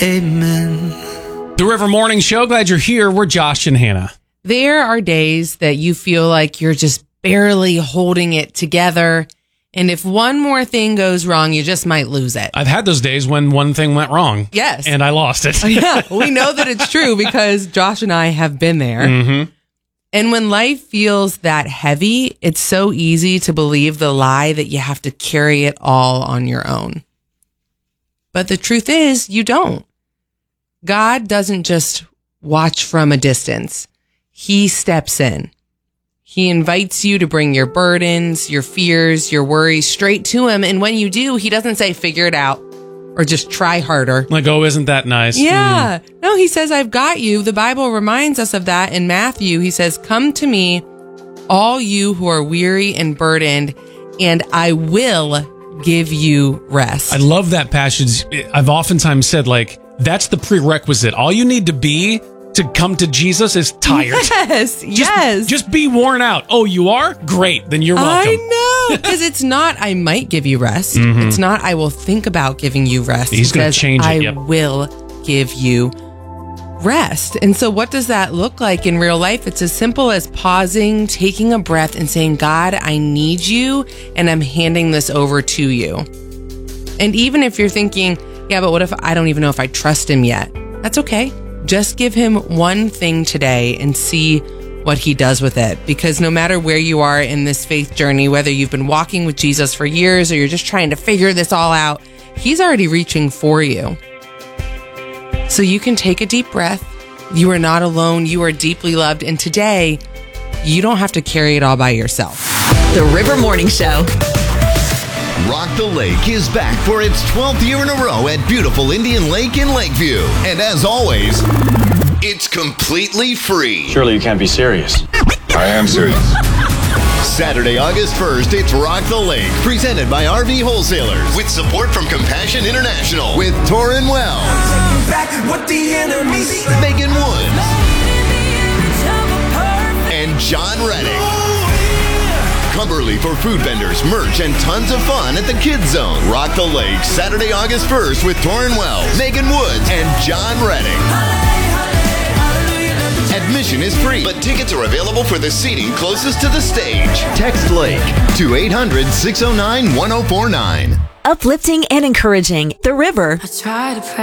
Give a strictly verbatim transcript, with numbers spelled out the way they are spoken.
Amen. The River Morning Show. Glad you're here. We're Josh and Hannah. There are days that you feel like you're just barely holding it together. And if one more thing goes wrong, you just might lose it. I've had those days when one thing went wrong. Yes. And I lost it. Yeah, we know that it's true because Josh and I have been there. Mm-hmm. And when life feels that heavy, it's so easy to believe the lie that you have to carry it all on your own. But the truth is, you don't. God doesn't just watch from a distance. He steps in. He invites you to bring your burdens, your fears, your worries straight to him. And when you do, he doesn't say, figure it out or just try harder. Like, oh, isn't that nice? Yeah. Mm. No, he says, I've got you. The Bible reminds us of that in Matthew. He says, come to me, all you who are weary and burdened, and I will give you rest. I love that passage. I've oftentimes said, like, that's the prerequisite. All you need to be to come to Jesus is tired. Yes, just, yes. Just be worn out. Oh, you are? Great. Then you're welcome. I know. Because it's not, I might give you rest. Mm-hmm. It's not, I will think about giving you rest. He's going to change it. I yep. will give you rest. And so what does that look like in real life? It's as simple as pausing, taking a breath and saying, God, I need you and I'm handing this over to you. And even if you're thinking, yeah, but what if I don't even know if I trust him yet? That's okay. Just give him one thing today and see what he does with it. Because no matter where you are in this faith journey, whether you've been walking with Jesus for years or you're just trying to figure this all out, he's already reaching for you. So you can take a deep breath. You are not alone. You are deeply loved. And today, you don't have to carry it all by yourself. The River Morning Show. Rock the Lake is back for its twelfth year in a row at beautiful Indian Lake in Lakeview. And as always, it's completely free. Surely you can't be serious. I am serious. Saturday, August first, it's Rock the Lake, presented by R V Wholesalers, with support from Compassion International, with Torrin Wells, Megan Woods, and John Reddick. Cumberly for food vendors, merch, and tons of fun at the Kids Zone. Rock the Lake, Saturday, August first with Torrin Wells, Megan Woods, and John Reddick. Admission is free, but tickets are available for the seating closest to the stage. Text Lake to eight hundred, six oh nine, one oh four nine. Uplifting and encouraging. The River. I try to pray.